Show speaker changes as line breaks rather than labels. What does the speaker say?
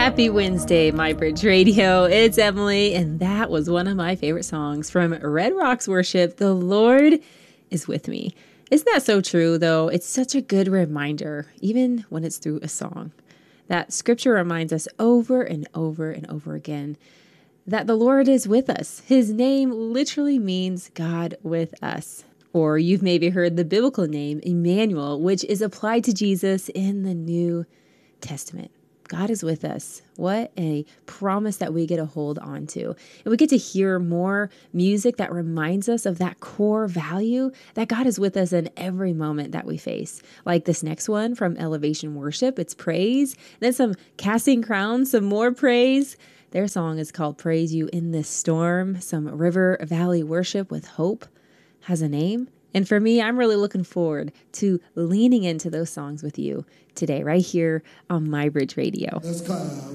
Happy Wednesday, My Bridge Radio. It's Emily, and that was one of my favorite songs from Red Rocks Worship, The Lord is With Me. Isn't that so true, though? It's such a good reminder, even when it's through a song. That scripture reminds us over and over and over again that the Lord is with us. His name literally means God with us. Or you've maybe heard the biblical name, Emmanuel, which is applied to Jesus in the New Testament. God is with us. What a promise that we get to hold on to. And we get to hear more music that reminds us of that core value that God is with us in every moment that we face. Like this next one from Elevation Worship, it's praise. Then some Casting Crowns, some more praise. Their song is called Praise You in This Storm. Some River Valley Worship with Hope has a name. And for me, I'm really looking forward to leaning into those songs with you today, right here on My Bridge Radio.